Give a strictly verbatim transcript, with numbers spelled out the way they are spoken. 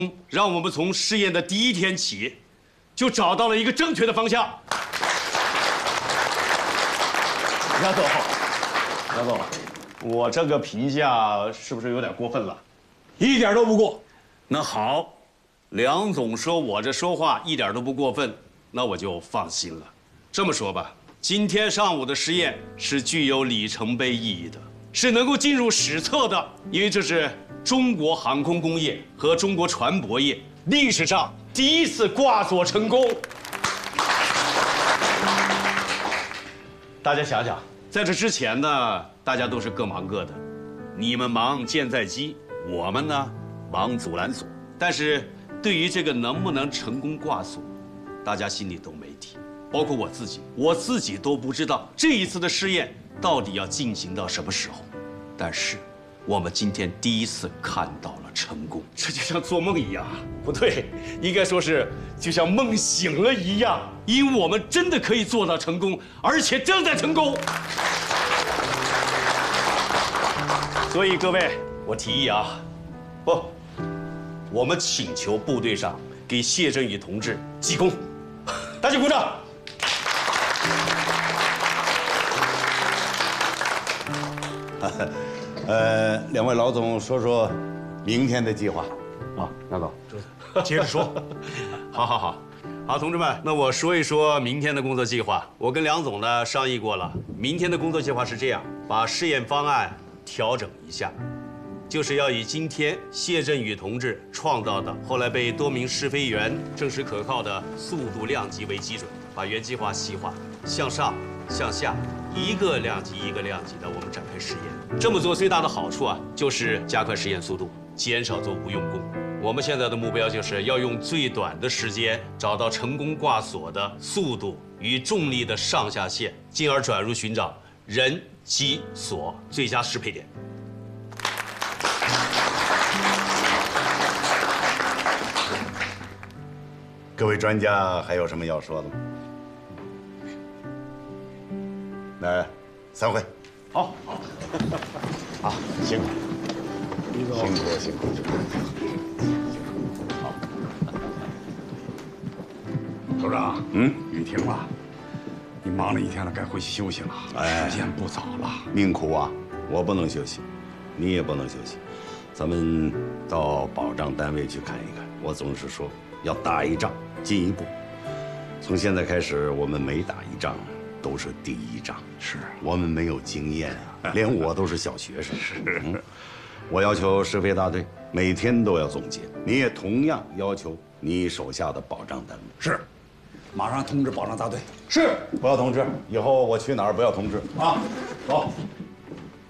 让我们从试验的第一天起，就找到了一个正确的方向。杨总，杨总，我这个评价是不是有点过分了？ 一点都不过。 那好，梁总说我这说话一点都不过分，那我就放心了。这么说吧，今天上午的实验是具有里程碑意义的，是能够进入史册的，因为这是中国航空工业和中国船舶业历史上第一次挂锁成功。大家想想，在这之前呢，大家都是各忙各的，你们忙舰载机，我们呢忙阻拦锁。但是对于这个能不能成功挂锁，大家心里都没底，包括我自己，我自己都不知道这一次的试验到底要进行到什么时候。但是我们今天第一次看到了成功，这就像做梦一样，不对，应该说是就像梦醒了一样，因为我们真的可以做到成功，而且正在成功。所以各位，我提议啊，不，我们请求部队上给谢振宇同志记功，大家鼓掌。 呃，两位老总说说明天的计划。啊，杨总， 接着说。 好，好，好，好，同志们，那我说一说明天的工作计划。我跟梁总呢商议过了，明天的工作计划是这样：把试验方案调整一下，就是要以今天谢振宇同志创造的，后来被多名试飞员证实可靠的速度量级为基准，把原计划细化，向上、向下，一个量级一个量级的我们展开试验。这么做最大的好处啊，就是加快实验速度，减少做无用功。我们现在的目标就是要用最短的时间找到成功挂锁的速度与重力的上下限，进而转入寻找人机锁最佳适配点。 各位专家还有什么要说的吗？来，散会。 好，好，好，辛苦， 辛苦辛苦。 好，首长，嗯，雨停了，你忙了一天了，该回去休息了。哎，时间不早了。 命苦啊，我不能休息，你也不能休息。咱们到保障单位去看一看。我总是说，要打一仗进一步。从现在开始，我们每打一仗都是第一仗。 是我们没有经验啊，连我都是小学生。 是， 嗯，我要求试飞大队每天都要总结，你也同样要求你手下的保障单位。 是，马上通知保障大队。 是，不要通知，以后我去哪儿不要通知啊。走。